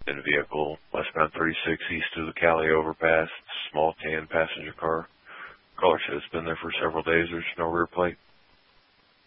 in a vehicle westbound 36 east of the Cali overpass, small tan passenger car. Caller says it's been there for several days. There's no rear plate.